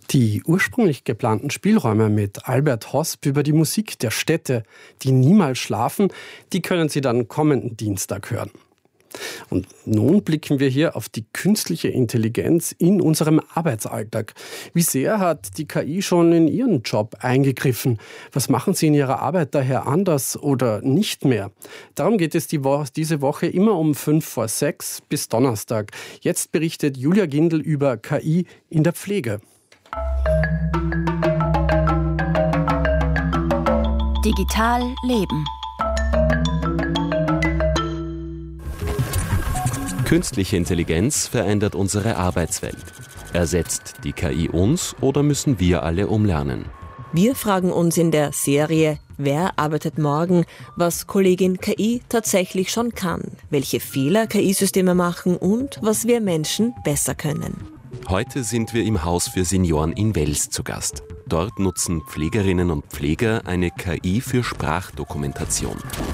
Die ursprünglich geplanten Spielräume mit Albert Hosp über die Musik der Städte, die niemals schlafen, die können Sie dann kommenden Dienstag hören. Und nun blicken wir hier auf die künstliche Intelligenz in unserem Arbeitsalltag. Wie sehr hat die KI schon in Ihren Job eingegriffen? Was machen Sie in Ihrer Arbeit daher anders oder nicht mehr? Darum geht es diese Woche immer um 5:05 bis Donnerstag. Jetzt berichtet Julia Gindl über KI in der Pflege. Digital leben. Künstliche Intelligenz verändert unsere Arbeitswelt. Ersetzt die KI uns oder müssen wir alle umlernen? Wir fragen uns in der Serie Wer arbeitet morgen, was Kollegin KI tatsächlich schon kann, welche Fehler KI-Systeme machen und was wir Menschen besser können. Heute sind wir im Haus für Senioren in Wels zu Gast. Dort nutzen Pflegerinnen und Pfleger eine KI für Sprachdokumentation.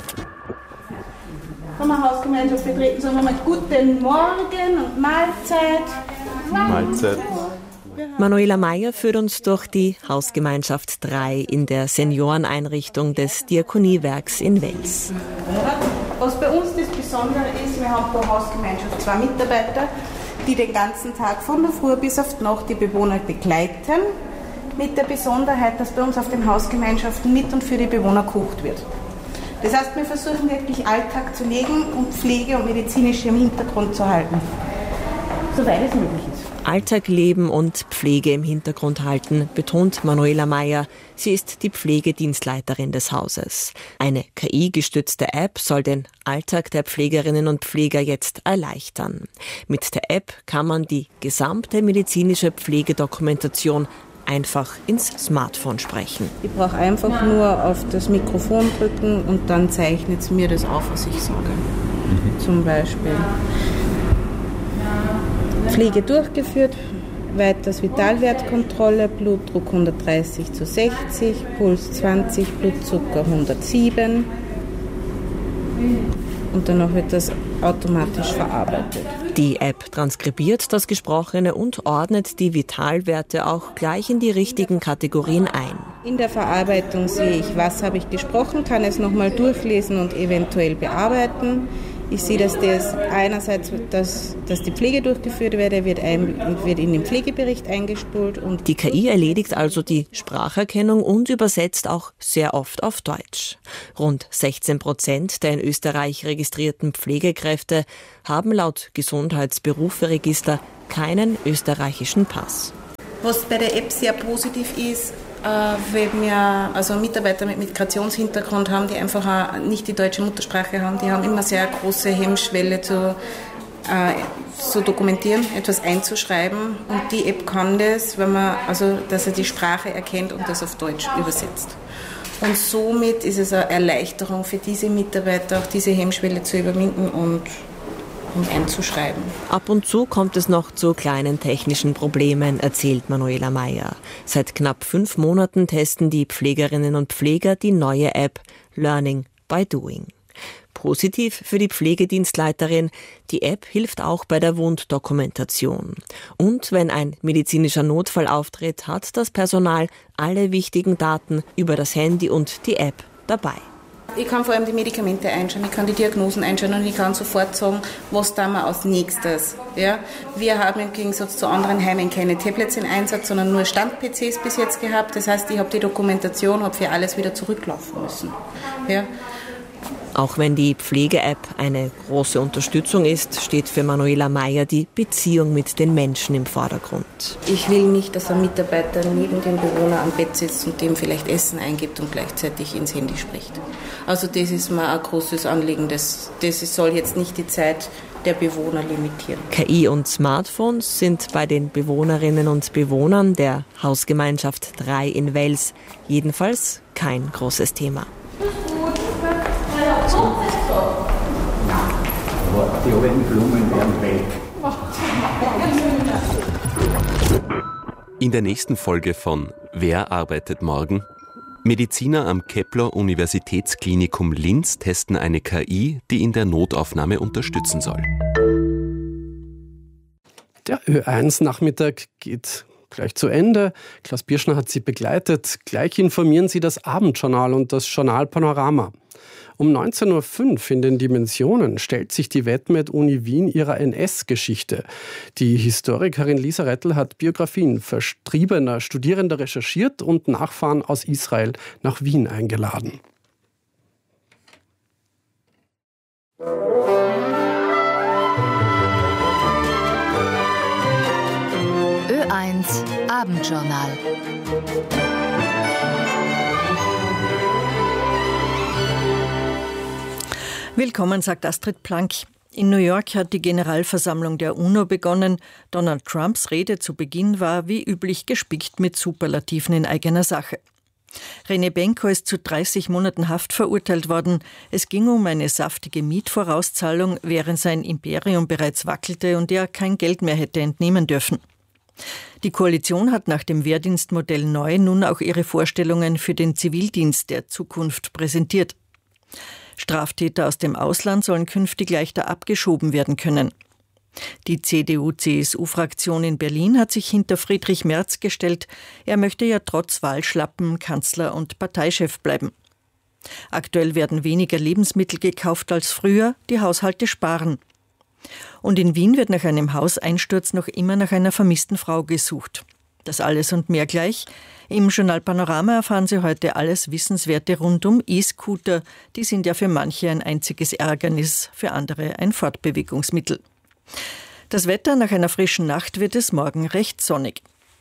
Wenn wir Hausgemeinschaft betreten, sagen wir mal Guten Morgen und Mahlzeit. Mahlzeit. Manuela Meyer führt uns durch die Hausgemeinschaft 3 in der Senioreneinrichtung des Diakoniewerks in Wels. Was bei uns das Besondere ist, wir haben pro Hausgemeinschaft 2 Mitarbeiter, die den ganzen Tag von der Früh bis auf die Nacht die Bewohner begleiten, mit der Besonderheit, dass bei uns auf den Hausgemeinschaften mit und für die Bewohner gekocht wird. Das heißt, wir versuchen wirklich Alltag zu legen und Pflege und medizinisch im Hintergrund zu halten, soweit es möglich ist. Alltag leben und Pflege im Hintergrund halten, betont Manuela Meyer. Sie ist die Pflegedienstleiterin des Hauses. Eine KI-gestützte App soll den Alltag der Pflegerinnen und Pfleger jetzt erleichtern. Mit der App kann man die gesamte medizinische Pflegedokumentation einfach ins Smartphone sprechen. Ich brauche einfach nur auf das Mikrofon drücken und dann zeichnet es mir das auf, was ich sage. Zum Beispiel Pflege durchgeführt, weiters Vitalwertkontrolle, Blutdruck 130/60, Puls 20, Blutzucker 107 und danach wird das automatisch verarbeitet. Die App transkribiert das Gesprochene und ordnet die Vitalwerte auch gleich in die richtigen Kategorien ein. In der Verarbeitung sehe ich, was habe ich gesprochen, kann es nochmal durchlesen und eventuell bearbeiten. Ich sehe, dass das einerseits, dass die Pflege durchgeführt wird in den Pflegebericht eingespult. Und die KI erledigt also die Spracherkennung und übersetzt auch sehr oft auf Deutsch. Rund 16% der in Österreich registrierten Pflegekräfte haben laut Gesundheitsberuferegister keinen österreichischen Pass. Was bei der App sehr positiv ist, wenn wir also Mitarbeiter mit Migrationshintergrund haben, die einfach nicht die deutsche Muttersprache haben, die haben immer sehr große Hemmschwelle zu dokumentieren, etwas einzuschreiben. Und die App kann das, dass er die Sprache erkennt und das auf Deutsch übersetzt. Und somit ist es eine Erleichterung für diese Mitarbeiter, auch diese Hemmschwelle zu überwinden und einzuschreiben. Ab und zu kommt es noch zu kleinen technischen Problemen, erzählt Manuela Meyer. Seit knapp 5 Monaten testen die Pflegerinnen und Pfleger die neue App Learning by Doing. Positiv für die Pflegedienstleiterin, die App hilft auch bei der Wunddokumentation. Und wenn ein medizinischer Notfall auftritt, hat das Personal alle wichtigen Daten über das Handy und die App dabei. Ich kann vor allem die Medikamente einschauen, ich kann die Diagnosen einschauen und ich kann sofort sagen, was tun wir als nächstes. Ja? Wir haben im Gegensatz zu anderen Heimen keine Tablets in Einsatz, sondern nur Stand-PCs bis jetzt gehabt. Das heißt, ich habe die Dokumentation, habe für alles wieder zurücklaufen müssen. Ja? Auch wenn die Pflege-App eine große Unterstützung ist, steht für Manuela Meyer die Beziehung mit den Menschen im Vordergrund. Ich will nicht, dass ein Mitarbeiter neben dem Bewohner am Bett sitzt und dem vielleicht Essen eingibt und gleichzeitig ins Handy spricht. Also das ist mir ein großes Anliegen. Das soll jetzt nicht die Zeit der Bewohner limitieren. KI und Smartphones sind bei den Bewohnerinnen und Bewohnern der Hausgemeinschaft 3 in Wels jedenfalls kein großes Thema. Die alten Blumen werden weg. In der nächsten Folge von Wer arbeitet morgen? Mediziner am Kepler-Universitätsklinikum Linz testen eine KI, die in der Notaufnahme unterstützen soll. Der Ö1-Nachmittag geht gleich zu Ende. Klaus Birschner hat Sie begleitet. Gleich informieren Sie das Abendjournal und das Journal Panorama. Um 19.05 Uhr in den Dimensionen stellt sich die Vetmed-Uni Wien ihrer NS-Geschichte. Die Historikerin Lisa Rettel hat Biografien verstriebener Studierender recherchiert und Nachfahren aus Israel nach Wien eingeladen. Ö1 Abendjournal. Willkommen, sagt Astrid Plank. In New York hat die Generalversammlung der UNO begonnen. Donald Trumps Rede zu Beginn war wie üblich gespickt mit Superlativen in eigener Sache. René Benko ist zu 30 Monaten Haft verurteilt worden. Es ging um eine saftige Mietvorauszahlung, während sein Imperium bereits wackelte und er kein Geld mehr hätte entnehmen dürfen. Die Koalition hat nach dem Wehrdienstmodell neu nun auch ihre Vorstellungen für den Zivildienst der Zukunft präsentiert. Straftäter aus dem Ausland sollen künftig leichter abgeschoben werden können. Die CDU-CSU-Fraktion in Berlin hat sich hinter Friedrich Merz gestellt. Er möchte ja trotz Wahlschlappen Kanzler und Parteichef bleiben. Aktuell werden weniger Lebensmittel gekauft als früher, die Haushalte sparen. Und in Wien wird nach einem Hauseinsturz noch immer nach einer vermissten Frau gesucht. Das alles und mehr gleich. Im Journal Panorama erfahren Sie heute alles Wissenswerte rund um E-Scooter. Die sind ja für manche ein einziges Ärgernis, für andere ein Fortbewegungsmittel. Das Wetter: nach einer frischen Nacht wird es morgen recht sonnig.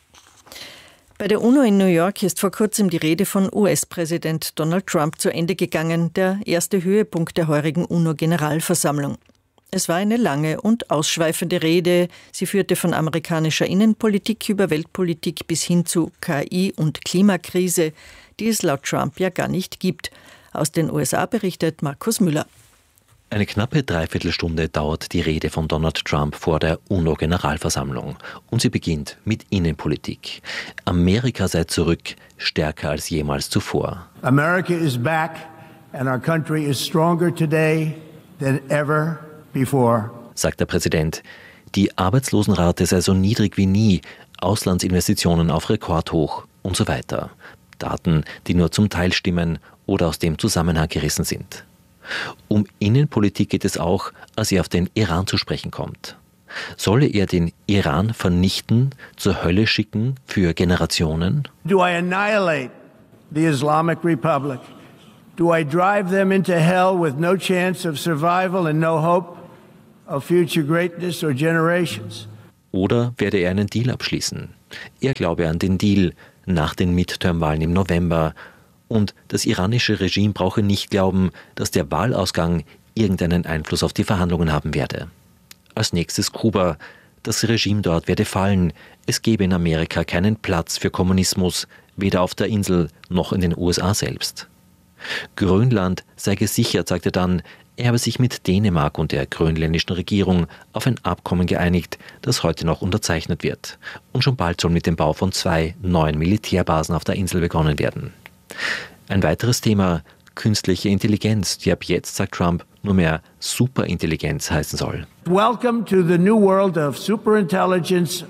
Bei der UNO in New York ist vor kurzem die Rede von US-Präsident Donald Trump zu Ende gegangen, der erste Höhepunkt der heurigen UNO-Generalversammlung. Es war eine lange und ausschweifende Rede. Sie führte von amerikanischer Innenpolitik über Weltpolitik bis hin zu KI und Klimakrise, die es laut Trump ja gar nicht gibt. Aus den USA berichtet Markus Müller. Eine knappe Dreiviertelstunde dauert die Rede von Donald Trump vor der UNO-Generalversammlung. Und sie beginnt mit Innenpolitik. Amerika sei zurück, stärker als jemals zuvor. America is back and our country is stronger today than ever before, sagt der Präsident. Die Arbeitslosenrate sei so niedrig wie nie, Auslandsinvestitionen auf Rekordhoch und so weiter. Daten, die nur zum Teil stimmen oder aus dem Zusammenhang gerissen sind. Um Innenpolitik geht es auch, als er auf den Iran zu sprechen kommt. Solle er den Iran vernichten, zur Hölle schicken für Generationen? Do I annihilate the Islamic Republic? Do I drive them into hell with no chance of survival and no hope of future greatness or generations? Oder werde er einen Deal abschließen? Er glaube an den Deal nach den Midterm-Wahlen im November. Und das iranische Regime brauche nicht glauben, dass der Wahlausgang irgendeinen Einfluss auf die Verhandlungen haben werde. Als nächstes Kuba. Das Regime dort werde fallen. Es gebe in Amerika keinen Platz für Kommunismus, weder auf der Insel noch in den USA selbst. Grönland sei gesichert, sagte dann, er habe sich mit Dänemark und der grönländischen Regierung auf ein Abkommen geeinigt, das heute noch unterzeichnet wird. Und schon bald soll mit dem Bau von 2 neuen Militärbasen auf der Insel begonnen werden. Ein weiteres Thema: künstliche Intelligenz, die ab jetzt, sagt Trump, nur mehr Superintelligenz heißen soll. Welcome to the new world of superintelligence-SI.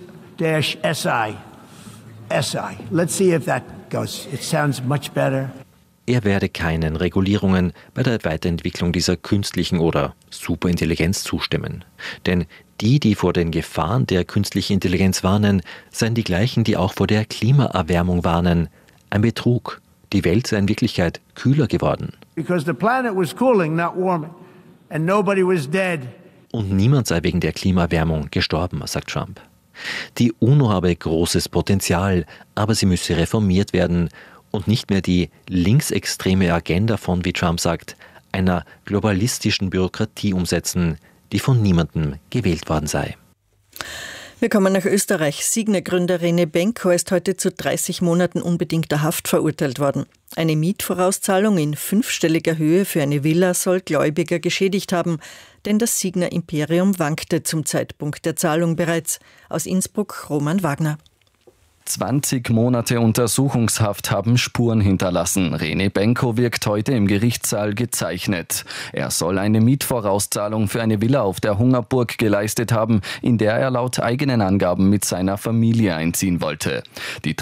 SI. Let's see if that goes. It sounds much better. Er werde keinen Regulierungen bei der Weiterentwicklung dieser künstlichen oder Superintelligenz zustimmen. Denn die vor den Gefahren der künstlichen Intelligenz warnen, seien die gleichen, die auch vor der Klimaerwärmung warnen. Ein Betrug. Die Welt sei in Wirklichkeit kühler geworden. Because the planet was cooling, not warming, and nobody was dead. Und niemand sei wegen der Klimaerwärmung gestorben, sagt Trump. Die UNO habe großes Potenzial, aber sie müsse reformiert werden und nicht mehr die linksextreme Agenda von, wie Trump sagt, einer globalistischen Bürokratie umsetzen, die von niemandem gewählt worden sei. Wir kommen nach Österreich. Signa-Gründer René Benko ist heute zu 30 Monaten unbedingter Haft verurteilt worden. Eine Mietvorauszahlung in 5-stelliger Höhe für eine Villa soll Gläubiger geschädigt haben, denn das Signa-Imperium wankte zum Zeitpunkt der Zahlung bereits. Aus Innsbruck Roman Wagner. 20 Monate Untersuchungshaft haben Spuren hinterlassen. René Benko wirkt heute im Gerichtssaal gezeichnet. Er soll eine Mietvorauszahlung für eine Villa auf der Hungerburg geleistet haben, in der er laut eigenen Angaben mit seiner Familie einziehen wollte. Die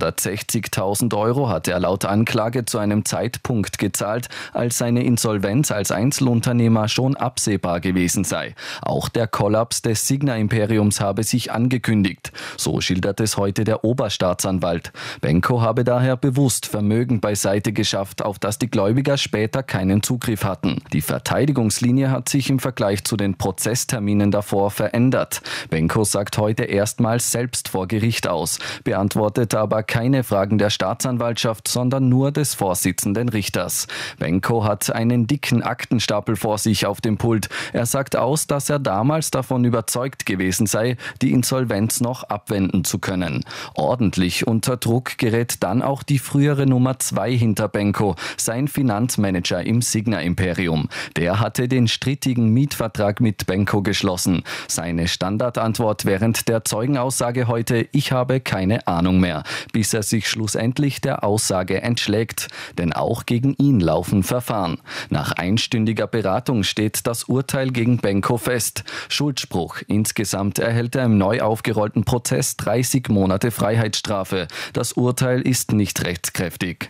360.000 Euro hat er laut Anklage zu einem Zeitpunkt gezahlt, als seine Insolvenz als Einzelunternehmer schon absehbar gewesen sei. Auch der Kollaps des Signa-Imperiums habe sich angekündigt. So schildert es heute der Oberstaatsanwalt. Benko habe daher bewusst Vermögen beiseite geschafft, auf das die Gläubiger später keinen Zugriff hatten. Die Verteidigungslinie hat sich im Vergleich zu den Prozessterminen davor verändert. Benko sagt heute erstmals selbst vor Gericht aus, beantwortet aber keine Fragen der Staatsanwaltschaft, sondern nur des Vorsitzenden Richters. Benko hat einen dicken Aktenstapel vor sich auf dem Pult. Er sagt aus, dass er damals davon überzeugt gewesen sei, die Insolvenz noch abwenden zu können. Ordentlich unter Druck gerät dann auch die frühere Nummer 2 hinter Benko, sein Finanzmanager im Signa-Imperium. Der hatte den strittigen Mietvertrag mit Benko geschlossen. Seine Standardantwort während der Zeugenaussage heute: Ich habe keine Ahnung mehr, bis er sich schlussendlich der Aussage entschlägt. Denn auch gegen ihn laufen Verfahren. Nach einstündiger Beratung steht das Urteil gegen Benko fest. Schuldspruch. Insgesamt erhält er im neu aufgerollten Prozess 30 Monate Freiheitsstrafe. Das Urteil ist nicht rechtskräftig.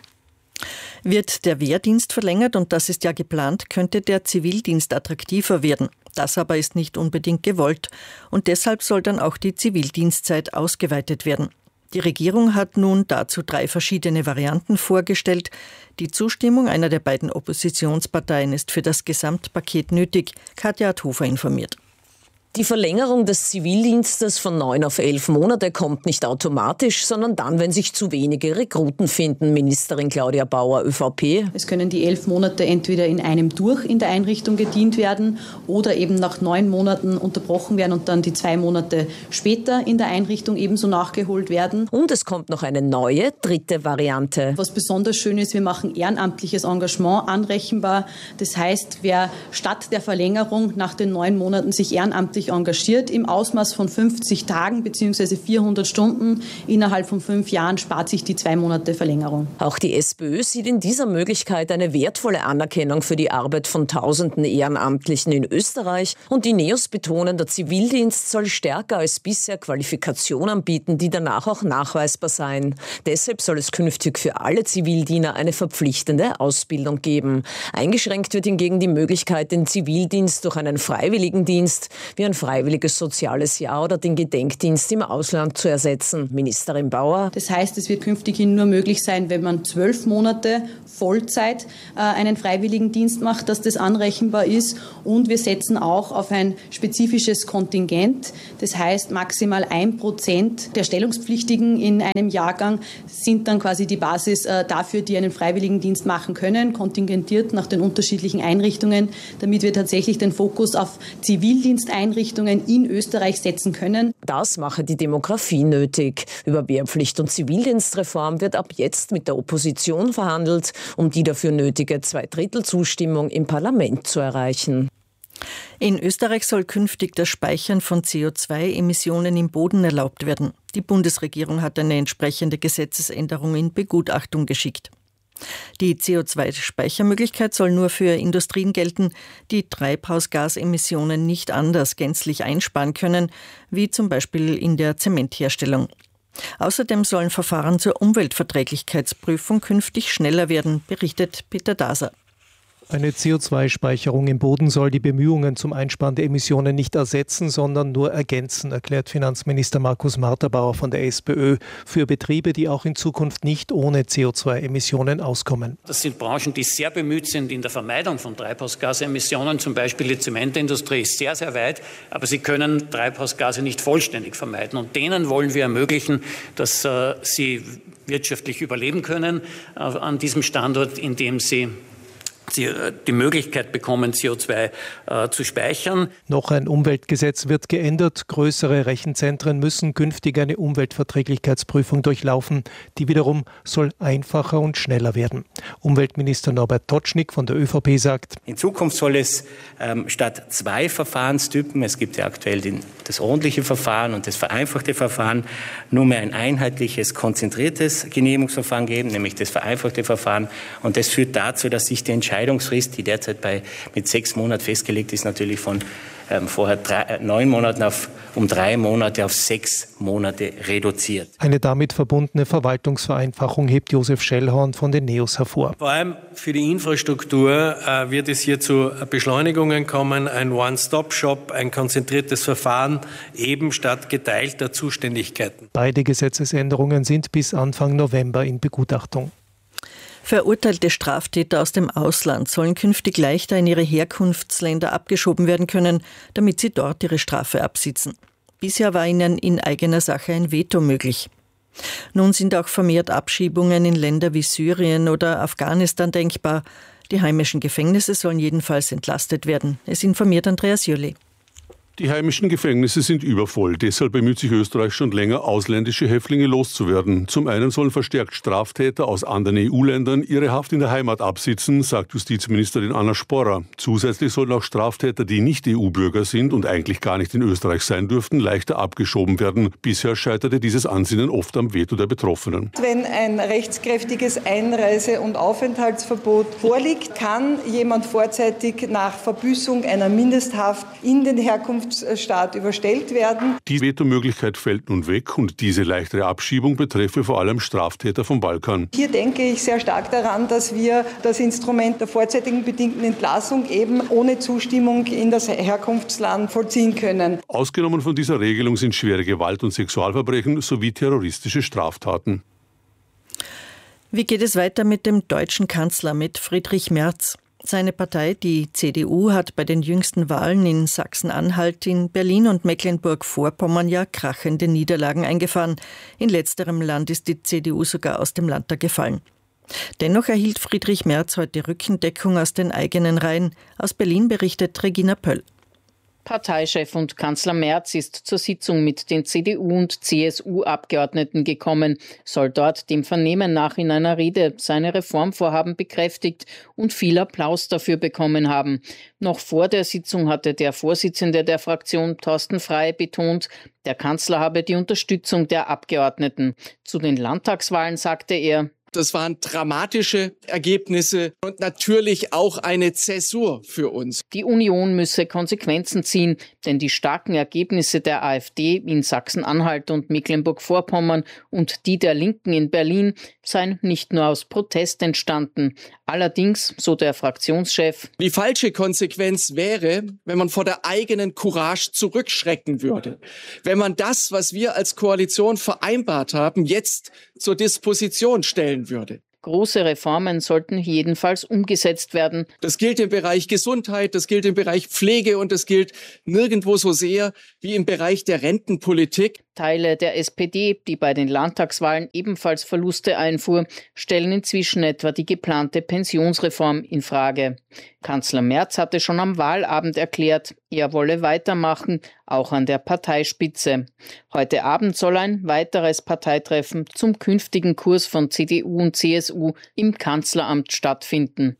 Wird der Wehrdienst verlängert, und das ist ja geplant, könnte der Zivildienst attraktiver werden. Das aber ist nicht unbedingt gewollt. Und deshalb soll dann auch die Zivildienstzeit ausgeweitet werden. Die Regierung hat nun dazu 3 verschiedene Varianten vorgestellt. Die Zustimmung einer der beiden Oppositionsparteien ist für das Gesamtpaket nötig. Katja Adhofer informiert. Die Verlängerung des Zivildienstes von 9 auf 11 Monate kommt nicht automatisch, sondern dann, wenn sich zu wenige Rekruten finden. Ministerin Claudia Bauer, ÖVP. Es können die 11 Monate entweder in einem durch in der Einrichtung gedient werden oder eben nach 9 Monaten unterbrochen werden und dann die 2 Monate später in der Einrichtung ebenso nachgeholt werden. Und es kommt noch eine neue, 3. Variante. Was besonders schön ist, wir machen ehrenamtliches Engagement anrechenbar. Das heißt, wer statt der Verlängerung nach den 9 Monaten sich ehrenamtlich engagiert im Ausmaß von 50 Tagen bzw. 400 Stunden innerhalb von 5 Jahren, spart sich die 2 Monate Verlängerung. Auch die SPÖ sieht in dieser Möglichkeit eine wertvolle Anerkennung für die Arbeit von Tausenden Ehrenamtlichen in Österreich. Und die Neos betonen, der Zivildienst soll stärker als bisher Qualifikationen bieten, die danach auch nachweisbar seien. Deshalb soll es künftig für alle Zivildiener eine verpflichtende Ausbildung geben. Eingeschränkt wird hingegen die Möglichkeit, den Zivildienst durch einen Freiwilligendienst wie ein freiwilliges soziales Jahr oder den Gedenkdienst im Ausland zu ersetzen. Ministerin Bauer. Das heißt, es wird künftig nur möglich sein, wenn man 12 Monate Vollzeit einen Freiwilligendienst macht, dass das anrechenbar ist. Und wir setzen auch auf ein spezifisches Kontingent. Das heißt, maximal 1% der Stellungspflichtigen in einem Jahrgang sind dann quasi die Basis dafür, die einen Freiwilligendienst machen können, kontingentiert nach den unterschiedlichen Einrichtungen, damit wir tatsächlich den Fokus auf Zivildiensteinrichtungen in Österreich setzen können. Das mache die Demografie nötig. Über Wehrpflicht und Zivildienstreform wird ab jetzt mit der Opposition verhandelt, um die dafür nötige 2/3 Zustimmung im Parlament zu erreichen. In Österreich soll künftig das Speichern von CO2-Emissionen im Boden erlaubt werden. Die Bundesregierung hat eine entsprechende Gesetzesänderung in Begutachtung geschickt. Die CO2-Speichermöglichkeit soll nur für Industrien gelten, die Treibhausgasemissionen nicht anders gänzlich einsparen können, wie zum Beispiel in der Zementherstellung. Außerdem sollen Verfahren zur Umweltverträglichkeitsprüfung künftig schneller werden, berichtet Peter Daser. Eine CO2-Speicherung im Boden soll die Bemühungen zum Einsparen der Emissionen nicht ersetzen, sondern nur ergänzen, erklärt Finanzminister Markus Marterbauer von der SPÖ, für Betriebe, die auch in Zukunft nicht ohne CO2-Emissionen auskommen. Das sind Branchen, die sehr bemüht sind in der Vermeidung von Treibhausgasemissionen. Zum Beispiel die Zementindustrie ist sehr, sehr weit, aber sie können Treibhausgase nicht vollständig vermeiden. Und denen wollen wir ermöglichen, dass sie wirtschaftlich überleben können an diesem Standort, indem sie die Möglichkeit bekommen, CO2 zu speichern. Noch ein Umweltgesetz wird geändert. Größere Rechenzentren müssen künftig eine Umweltverträglichkeitsprüfung durchlaufen. Die wiederum soll einfacher und schneller werden. Umweltminister Norbert Totschnig von der ÖVP sagt: In Zukunft soll es statt 2 Verfahrenstypen, es gibt ja aktuell das ordentliche Verfahren und das vereinfachte Verfahren, nur mehr ein einheitliches, konzentriertes Genehmigungsverfahren geben, nämlich das vereinfachte Verfahren. Und das führt dazu, dass sich die Entscheidungsfrist, die derzeit mit 6 Monaten festgelegt ist, natürlich von vorher 9 Monaten um 3 Monate auf 6 Monate reduziert. Eine damit verbundene Verwaltungsvereinfachung hebt Josef Schellhorn von den NEOS hervor. Vor allem für die Infrastruktur wird es hier zu Beschleunigungen kommen, ein One-Stop-Shop, ein konzentriertes Verfahren, eben statt geteilter Zuständigkeiten. Beide Gesetzesänderungen sind bis Anfang November in Begutachtung. Verurteilte Straftäter aus dem Ausland sollen künftig leichter in ihre Herkunftsländer abgeschoben werden können, damit sie dort ihre Strafe absitzen. Bisher war ihnen in eigener Sache ein Veto möglich. Nun sind auch vermehrt Abschiebungen in Länder wie Syrien oder Afghanistan denkbar. Die heimischen Gefängnisse sollen jedenfalls entlastet werden. Es informiert Andreas Jürli. Die heimischen Gefängnisse sind übervoll. Deshalb bemüht sich Österreich schon länger, ausländische Häftlinge loszuwerden. Zum einen sollen verstärkt Straftäter aus anderen EU-Ländern ihre Haft in der Heimat absitzen, sagt Justizministerin Anna Sporrer. Zusätzlich sollen auch Straftäter, die nicht EU-Bürger sind und eigentlich gar nicht in Österreich sein dürften, leichter abgeschoben werden. Bisher scheiterte dieses Ansinnen oft am Veto der Betroffenen. Wenn ein rechtskräftiges Einreise- und Aufenthaltsverbot vorliegt, kann jemand vorzeitig nach Verbüßung einer Mindesthaft in den Herkunftsstaat überstellt werden. Die Vetomöglichkeit fällt nun weg und diese leichtere Abschiebung betreffe vor allem Straftäter vom Balkan. Hier denke ich sehr stark daran, dass wir das Instrument der vorzeitigen bedingten Entlassung eben ohne Zustimmung in das Herkunftsland vollziehen können. Ausgenommen von dieser Regelung sind schwere Gewalt- und Sexualverbrechen sowie terroristische Straftaten. Wie geht es weiter mit dem deutschen Kanzler, mit Friedrich Merz? Seine Partei, die CDU, hat bei den jüngsten Wahlen in Sachsen-Anhalt, in Berlin und Mecklenburg-Vorpommern ja krachende Niederlagen eingefahren. In letzterem Land ist die CDU sogar aus dem Landtag gefallen. Dennoch erhielt Friedrich Merz heute Rückendeckung aus den eigenen Reihen. Aus Berlin berichtet Regina Pöll. Parteichef und Kanzler Merz ist zur Sitzung mit den CDU- und CSU-Abgeordneten gekommen, soll dort dem Vernehmen nach in einer Rede seine Reformvorhaben bekräftigt und viel Applaus dafür bekommen haben. Noch vor der Sitzung hatte der Vorsitzende der Fraktion, Thorsten Frey, betont, der Kanzler habe die Unterstützung der Abgeordneten. Zu den Landtagswahlen sagte er: Das waren dramatische Ergebnisse und natürlich auch eine Zäsur für uns. Die Union müsse Konsequenzen ziehen, denn die starken Ergebnisse der AfD in Sachsen-Anhalt und Mecklenburg-Vorpommern und die der Linken in Berlin seien nicht nur aus Protest entstanden. Allerdings, so der Fraktionschef, die falsche Konsequenz wäre, wenn man vor der eigenen Courage zurückschrecken würde. Wenn man das, was wir als Koalition vereinbart haben, jetzt zur Disposition stellen würde. Große Reformen sollten jedenfalls umgesetzt werden. Das gilt im Bereich Gesundheit, das gilt im Bereich Pflege und das gilt nirgendwo so sehr wie im Bereich der Rentenpolitik. Teile der SPD, die bei den Landtagswahlen ebenfalls Verluste einfuhr, stellen inzwischen etwa die geplante Pensionsreform in Frage. Kanzler Merz hatte schon am Wahlabend erklärt, er wolle weitermachen, auch an der Parteispitze. Heute Abend soll ein weiteres Parteitreffen zum künftigen Kurs von CDU und CSU im Kanzleramt stattfinden.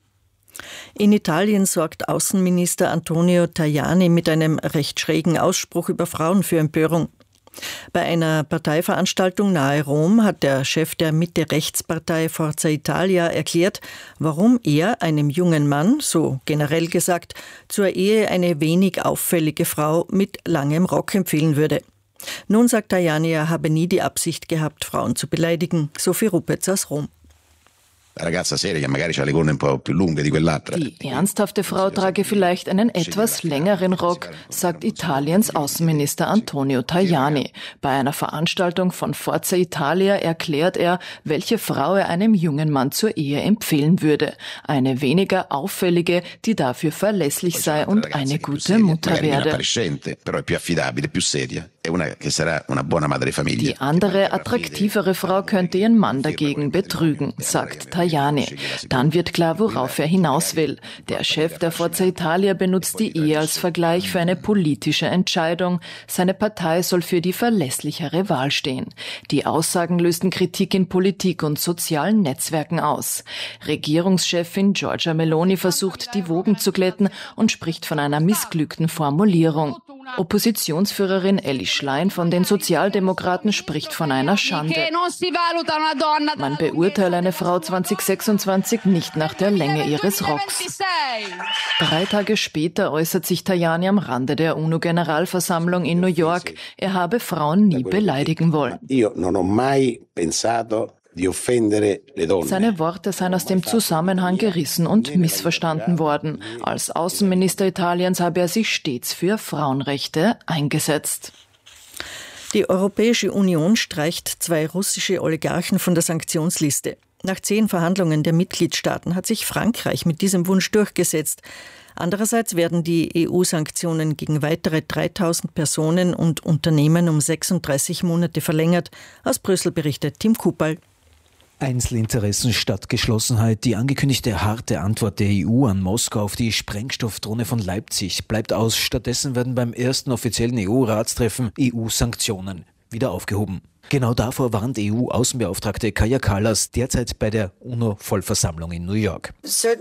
In Italien sorgt Außenminister Antonio Tajani mit einem recht schrägen Ausspruch über Frauen für Empörung. Bei einer Parteiveranstaltung nahe Rom hat der Chef der Mitte-Rechts-Partei Forza Italia erklärt, warum er einem jungen Mann, so generell gesagt, zur Ehe eine wenig auffällige Frau mit langem Rock empfehlen würde. Nun sagt Tajani, er habe nie die Absicht gehabt, Frauen zu beleidigen. Sophie Rupetz aus Rom. Die ernsthafte Frau trage vielleicht einen etwas längeren Rock, sagt Italiens Außenminister Antonio Tajani. Bei einer Veranstaltung von Forza Italia erklärt er, welche Frau er einem jungen Mann zur Ehe empfehlen würde. Eine weniger auffällige, die dafür verlässlich sei und eine gute Mutter werde. Die andere, attraktivere Frau könnte ihren Mann dagegen betrügen, sagt Tajani. Tajani. Dann wird klar, worauf er hinaus will. Der Chef der Forza Italia benutzt die Ehe als Vergleich für eine politische Entscheidung. Seine Partei soll für die verlässlichere Wahl stehen. Die Aussagen lösten Kritik in Politik und sozialen Netzwerken aus. Regierungschefin Giorgia Meloni versucht, die Wogen zu glätten und spricht von einer missglückten Formulierung. Oppositionsführerin Elli Schlein von den Sozialdemokraten spricht von einer Schande. Man beurteile eine Frau 2026 nicht nach der Länge ihres Rocks. 3 Tage später äußert sich Tajani am Rande der UNO-Generalversammlung in New York. Er habe Frauen nie beleidigen wollen. Seine Worte seien aus dem Zusammenhang gerissen und missverstanden worden. Als Außenminister Italiens habe er sich stets für Frauenrechte eingesetzt. Die Europäische Union streicht 2 russische Oligarchen von der Sanktionsliste. Nach 10 Verhandlungen der Mitgliedstaaten hat sich Frankreich mit diesem Wunsch durchgesetzt. Andererseits werden die EU-Sanktionen gegen weitere 3000 Personen und Unternehmen um 36 Monate verlängert. Aus Brüssel berichtet Tim Kupal. Einzelinteressen statt Geschlossenheit. Die angekündigte harte Antwort der EU an Moskau auf die Sprengstoffdrohne von Leipzig bleibt aus. Stattdessen werden beim ersten offiziellen EU-Ratstreffen EU-Sanktionen wieder aufgehoben. Genau davor warnt EU-Außenbeauftragte Kaja Kallas derzeit bei der UNO-Vollversammlung in New York.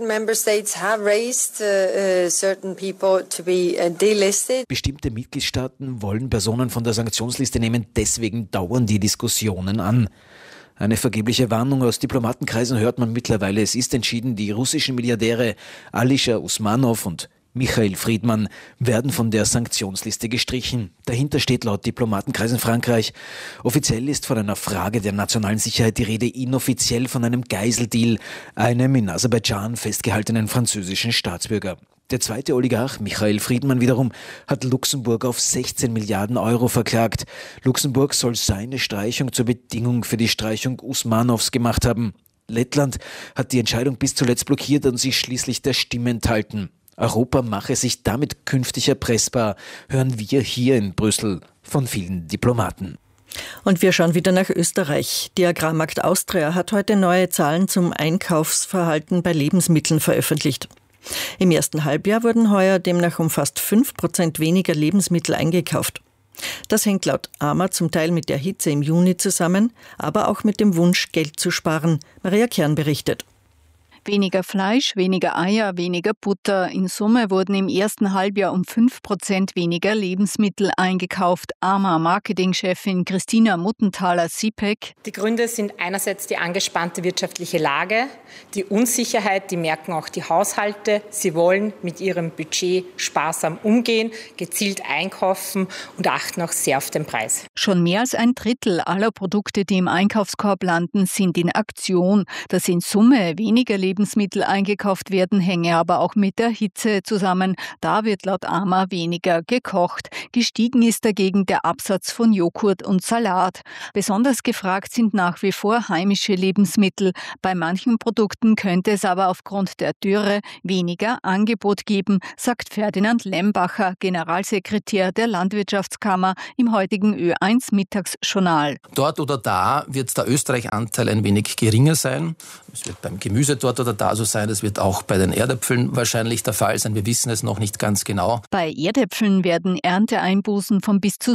Bestimmte Mitgliedstaaten wollen Personen von der Sanktionsliste nehmen, deswegen dauern die Diskussionen an. Eine vergebliche Warnung aus Diplomatenkreisen hört man mittlerweile. Es ist entschieden, die russischen Milliardäre Alisher Usmanov und Michael Friedman werden von der Sanktionsliste gestrichen. Dahinter steht laut Diplomatenkreisen Frankreich. Offiziell ist von einer Frage der nationalen Sicherheit die Rede, inoffiziell von einem Geiseldeal, einem in Aserbaidschan festgehaltenen französischen Staatsbürger. Der zweite Oligarch, Michael Friedman wiederum, hat Luxemburg auf 16 Milliarden Euro verklagt. Luxemburg soll seine Streichung zur Bedingung für die Streichung Usmanovs gemacht haben. Lettland hat die Entscheidung bis zuletzt blockiert und sich schließlich der Stimme enthalten. Europa mache sich damit künftig erpressbar, hören wir hier in Brüssel von vielen Diplomaten. Und wir schauen wieder nach Österreich. Die Agrarmarkt Austria hat heute neue Zahlen zum Einkaufsverhalten bei Lebensmitteln veröffentlicht. Im ersten Halbjahr wurden heuer demnach um fast 5% weniger Lebensmittel eingekauft. Das hängt laut AMA zum Teil mit der Hitze im Juni zusammen, aber auch mit dem Wunsch, Geld zu sparen. Maria Kern berichtet. Weniger Fleisch, weniger Eier, weniger Butter. In Summe wurden im ersten Halbjahr um 5% weniger Lebensmittel eingekauft. AMA-Marketingchefin Christina Muttenthaler-Sipek. Die Gründe sind einerseits die angespannte wirtschaftliche Lage, die Unsicherheit, die merken auch die Haushalte. Sie wollen mit ihrem Budget sparsam umgehen, gezielt einkaufen und achten auch sehr auf den Preis. Schon mehr als 1/3 aller Produkte, die im Einkaufskorb landen, sind in Aktion. Dass in Summe weniger Lebensmittel eingekauft werden, hänge aber auch mit der Hitze zusammen. Da wird laut AMA weniger gekocht. Gestiegen ist dagegen der Absatz von Joghurt und Salat. Besonders gefragt sind nach wie vor heimische Lebensmittel. Bei manchen Produkten könnte es aber aufgrund der Dürre weniger Angebot geben, sagt Ferdinand Lembacher, Generalsekretär der Landwirtschaftskammer im heutigen Ö1 Mittagsjournal. Dort oder da wird der Österreich-Anteil ein wenig geringer sein. Es wird beim Gemüse dort oder da so sein. Das wird auch bei den Erdäpfeln wahrscheinlich der Fall sein. Wir wissen es noch nicht ganz genau. Bei Erdäpfeln werden Ernteeinbußen von bis zu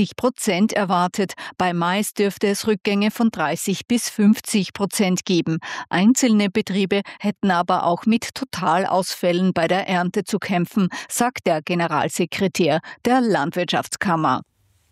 70% erwartet. Bei Mais dürfte es Rückgänge von 30 bis 50% geben. Einzelne Betriebe hätten aber auch mit Totalausfällen bei der Ernte zu kämpfen, sagt der Generalsekretär der Landwirtschaftskammer.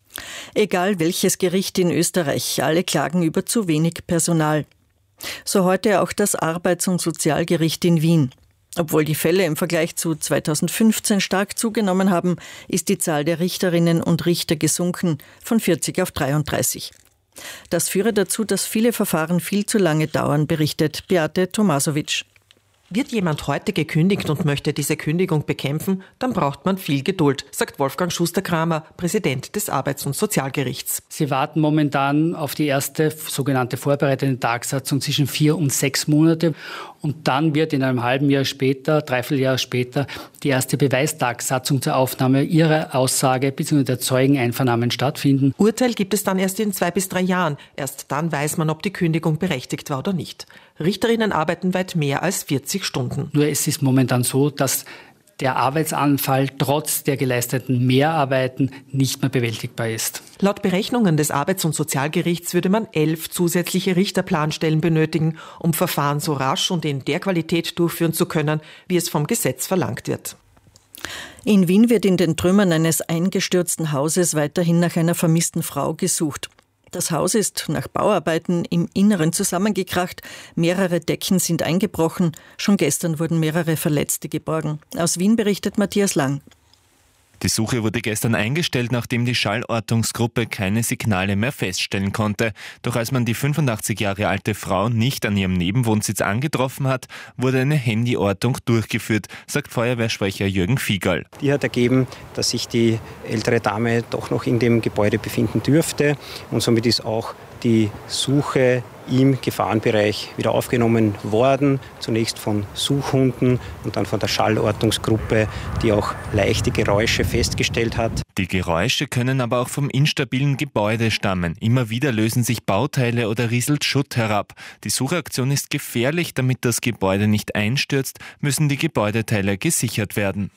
Egal welches Gericht in Österreich, alle klagen über zu wenig Personal. So heute auch das Arbeits- und Sozialgericht in Wien. Obwohl die Fälle im Vergleich zu 2015 stark zugenommen haben, ist die Zahl der Richterinnen und Richter gesunken von 40 auf 33. Das führe dazu, dass viele Verfahren viel zu lange dauern, berichtet Beate Tomasovic. Wird jemand heute gekündigt und möchte diese Kündigung bekämpfen, dann braucht man viel Geduld, sagt Wolfgang Schuster-Kramer, Präsident des Arbeits- und Sozialgerichts. Sie warten momentan auf die erste sogenannte vorbereitende Tagsatzung zwischen 4 und 6 Monate. Und dann wird in einem halben Jahr später, Dreivierteljahr später, die erste Beweistagsatzung zur Aufnahme ihrer Aussage bzw. der Zeugeneinvernahmen stattfinden. Urteil gibt es dann erst in 2 bis 3 Jahren. Erst dann weiß man, ob die Kündigung berechtigt war oder nicht. Richterinnen arbeiten weit mehr als 40 Stunden. Nur es ist momentan so, dass der Arbeitsanfall trotz der geleisteten Mehrarbeiten nicht mehr bewältigbar ist. Laut Berechnungen des Arbeits- und Sozialgerichts würde man 11 zusätzliche Richterplanstellen benötigen, um Verfahren so rasch und in der Qualität durchführen zu können, wie es vom Gesetz verlangt wird. In Wien wird in den Trümmern eines eingestürzten Hauses weiterhin nach einer vermissten Frau gesucht. Das Haus ist nach Bauarbeiten im Inneren zusammengekracht. Mehrere Decken sind eingebrochen. Schon gestern wurden mehrere Verletzte geborgen. Aus Wien berichtet Matthias Lang. Die Suche wurde gestern eingestellt, nachdem die Schallortungsgruppe keine Signale mehr feststellen konnte. Doch als man die 85 Jahre alte Frau nicht an ihrem Nebenwohnsitz angetroffen hat, wurde eine Handyortung durchgeführt, sagt Feuerwehrsprecher Jürgen Fiegerl. Die hat ergeben, dass sich die ältere Dame doch noch in dem Gebäude befinden dürfte und somit ist auch die Suche im Gefahrenbereich wieder aufgenommen worden. Zunächst von Suchhunden und dann von der Schallortungsgruppe, die auch leichte Geräusche festgestellt hat. Die Geräusche können aber auch vom instabilen Gebäude stammen. Immer wieder lösen sich Bauteile oder rieselt Schutt herab. Die Suchaktion ist gefährlich, damit das Gebäude nicht einstürzt, müssen die Gebäudeteile gesichert werden.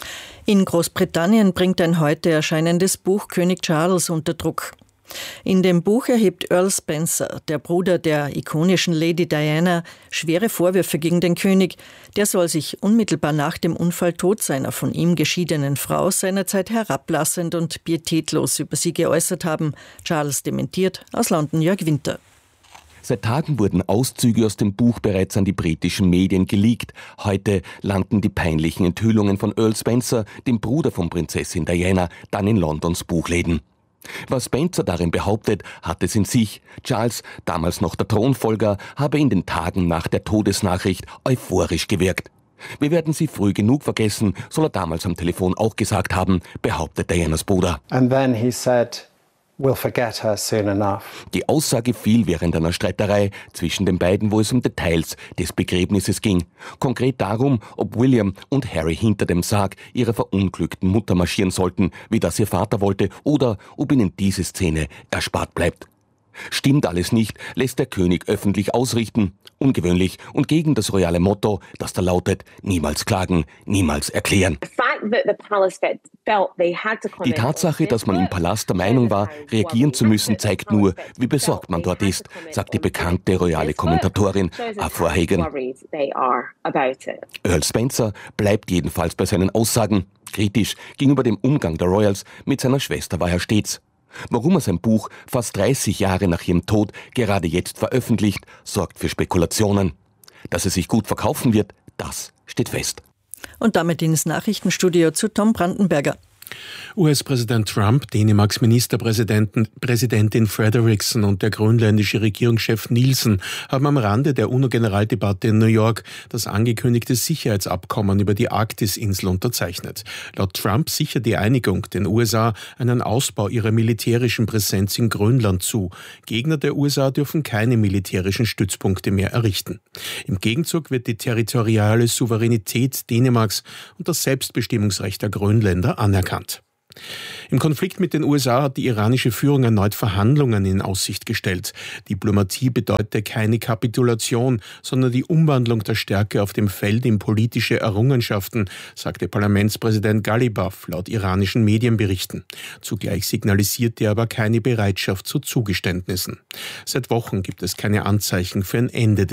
In Großbritannien bringt ein heute erscheinendes Buch König Charles unter Druck. In dem Buch erhebt Earl Spencer, der Bruder der ikonischen Lady Diana, schwere Vorwürfe gegen den König. Der soll sich unmittelbar nach dem Unfalltod seiner von ihm geschiedenen Frau seinerzeit herablassend und pietätlos über sie geäußert haben. Charles dementiert. Aus London Jörg Winter. Seit Tagen wurden Auszüge aus dem Buch bereits an die britischen Medien geleakt. Heute landen die peinlichen Enthüllungen von Earl Spencer, dem Bruder von Prinzessin Diana, dann in Londons Buchläden. Was Spencer darin behauptet, hat es in sich. Charles, damals noch der Thronfolger, habe in den Tagen nach der Todesnachricht euphorisch gewirkt. Wir werden sie früh genug vergessen, soll er damals am Telefon auch gesagt haben, behauptet Dianas Bruder. And then he said, we'll forget her soon enough. Die Aussage fiel während einer Streiterei zwischen den beiden, wo es um Details des Begräbnisses ging. Konkret darum, ob William und Harry hinter dem Sarg ihrer verunglückten Mutter marschieren sollten, wie das ihr Vater wollte, oder ob ihnen diese Szene erspart bleibt. Stimmt alles nicht, lässt der König öffentlich ausrichten. Ungewöhnlich und gegen das royale Motto, das da lautet, niemals klagen, niemals erklären. Die Tatsache, dass man im Palast der Meinung war, reagieren zu müssen, zeigt nur, wie besorgt man dort ist, sagt die bekannte royale Kommentatorin Afua Hagen. Earl Spencer bleibt jedenfalls bei seinen Aussagen. Kritisch gegenüber dem Umgang der Royals mit seiner Schwester war er stets. Warum er sein Buch fast 30 Jahre nach ihrem Tod gerade jetzt veröffentlicht, sorgt für Spekulationen. Dass es sich gut verkaufen wird, das steht fest. Und damit ins Nachrichtenstudio zu Tom Brandenberger. US-Präsident Trump, Dänemarks Ministerpräsidentin Frederiksen und der grönländische Regierungschef Nielsen haben am Rande der UNO-Generaldebatte in New York das angekündigte Sicherheitsabkommen über die Arktis-Insel unterzeichnet. Laut Trump sichert die Einigung den USA einen Ausbau ihrer militärischen Präsenz in Grönland zu. Gegner der USA dürfen keine militärischen Stützpunkte mehr errichten. Im Gegenzug wird die territoriale Souveränität Dänemarks und das Selbstbestimmungsrecht der Grönländer anerkannt. Im Konflikt mit den USA hat die iranische Führung erneut Verhandlungen in Aussicht gestellt. Diplomatie bedeutet keine Kapitulation, sondern die Umwandlung der Stärke auf dem Feld in politische Errungenschaften, sagte Parlamentspräsident Ghalibaf laut iranischen Medienberichten. Zugleich signalisierte er aber keine Bereitschaft zu Zugeständnissen. Seit Wochen gibt es keine Anzeichen für ein Ende